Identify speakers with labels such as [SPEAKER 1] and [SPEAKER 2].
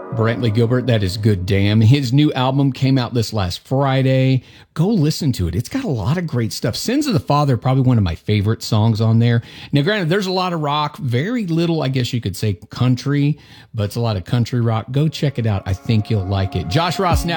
[SPEAKER 1] Brantley Gilbert, that is Good Damn. His new album came out this last Friday. Go listen to it. It's got a lot of great stuff. Sins of the Father, probably one of my favorite songs on there. Now, granted, there's a lot of rock, very little, I guess you could say, country, but it's a lot of country rock. Go check it out. I think you'll like it. Josh Ross now.